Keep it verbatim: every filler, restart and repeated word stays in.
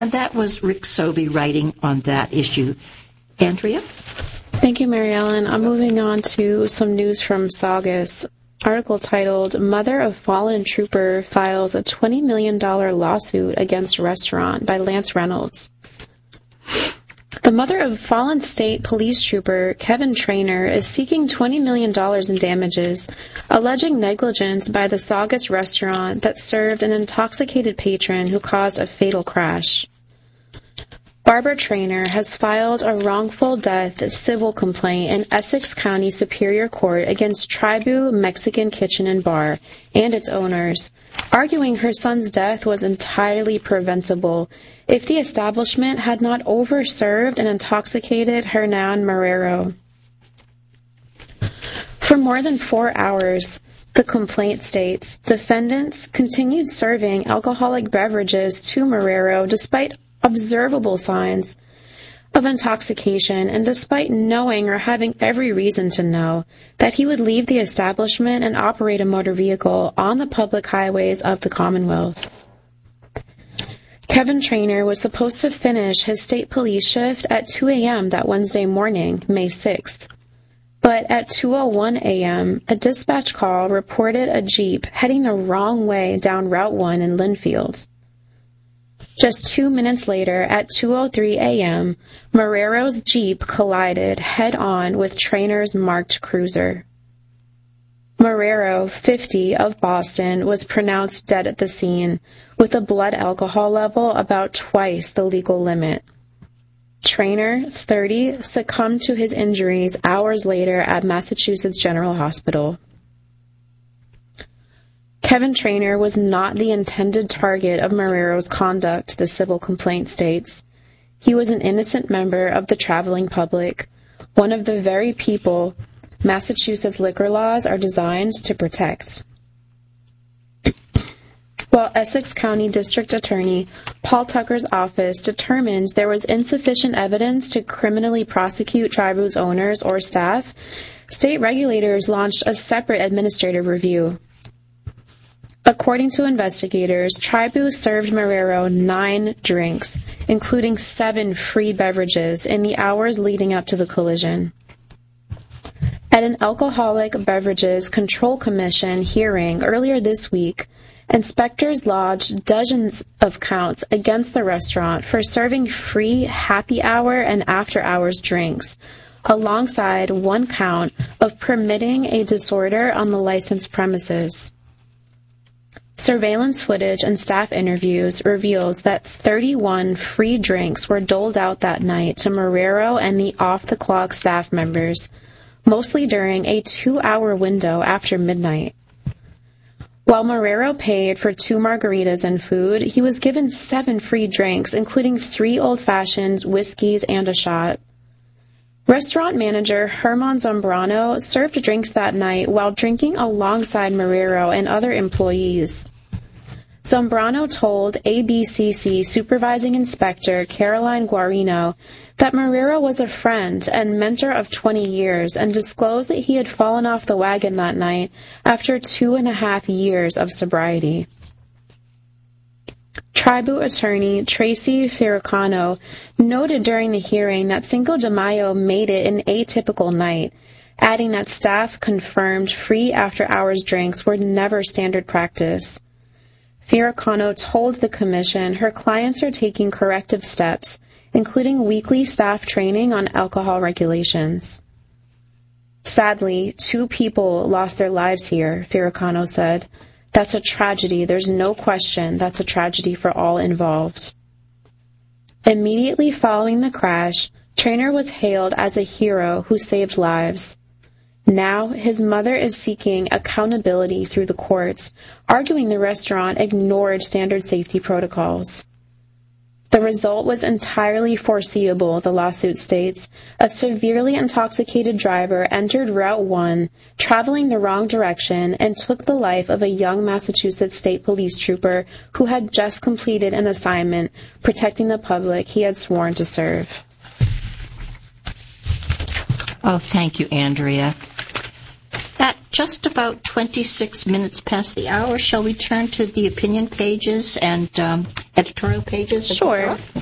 And that was Rick Sobey writing on that issue. Andrea? Thank you, Mary Ellen. I'm moving on to some news from Saugus. Article titled, Mother of Fallen Trooper Files a twenty million dollars Lawsuit Against Restaurant by Lance Reynolds. The mother of fallen state police trooper Kevin Trainer is seeking twenty million dollars in damages, alleging negligence by the Saugus restaurant that served an intoxicated patron who caused a fatal crash. Barbara Trainer has filed a wrongful death civil complaint in Essex County Superior Court against Tribu Mexican Kitchen and Bar and its owners, arguing her son's death was entirely preventable if the establishment had not overserved and intoxicated Hernan Marrero. For more than four hours, the complaint states, defendants continued serving alcoholic beverages to Marrero despite observable signs of intoxication and despite knowing or having every reason to know that he would leave the establishment and operate a motor vehicle on the public highways of the Commonwealth. Kevin Trainer was supposed to finish his state police shift at two a.m. that Wednesday morning, May sixth. But at two oh one a.m., a dispatch call reported a Jeep heading the wrong way down Route one in Linfield. Just two minutes later, at two oh three a.m., Marrero's Jeep collided head-on with Trainer's marked cruiser. Marrero, fifty, of Boston, was pronounced dead at the scene, with a blood alcohol level about twice the legal limit. Trainer, thirty, succumbed to his injuries hours later at Massachusetts General Hospital. Kevin Trainer was not the intended target of Marrero's conduct, the civil complaint states. He was an innocent member of the traveling public, one of the very people Massachusetts liquor laws are designed to protect. While Essex County District Attorney Paul Tucker's office determined there was insufficient evidence to criminally prosecute Tribu's owners or staff, state regulators launched a separate administrative review. According to investigators, Tribu served Marrero nine drinks, including seven free beverages, in the hours leading up to the collision. At an Alcoholic Beverages Control Commission hearing earlier this week, inspectors lodged dozens of counts against the restaurant for serving free happy hour and after-hours drinks, alongside one count of permitting a disorder on the licensed premises. Surveillance footage and staff interviews reveals that thirty-one free drinks were doled out that night to Marrero and the off-the-clock staff members, mostly during a two-hour window after midnight. While Marrero paid for two margaritas and food, he was given seven free drinks, including three old-fashioned whiskeys and a shot. Restaurant manager Herman Zambrano served drinks that night while drinking alongside Marrero and other employees. Zambrano told A B C C Supervising Inspector Caroline Guarino that Marrero was a friend and mentor of twenty years and disclosed that he had fallen off the wagon that night after two and a half years of sobriety. Tribu attorney Tracy Firicano noted during the hearing that Cinco de Mayo made it an atypical night, adding that staff confirmed free after-hours drinks were never standard practice. Firicano told the commission her clients are taking corrective steps, including weekly staff training on alcohol regulations. Sadly, two people lost their lives here, Firicano said. That's a tragedy. There's no question that's a tragedy for all involved. Immediately following the crash, Trainer was hailed as a hero who saved lives. Now, his mother is seeking accountability through the courts, arguing the restaurant ignored standard safety protocols. The result was entirely foreseeable, the lawsuit states. A severely intoxicated driver entered Route one, traveling the wrong direction, and took the life of a young Massachusetts State Police trooper who had just completed an assignment protecting the public he had sworn to serve. Oh, thank you, Andrea. That just about twenty-six minutes past the hour. Shall we turn to the opinion pages and um, editorial pages? Sure.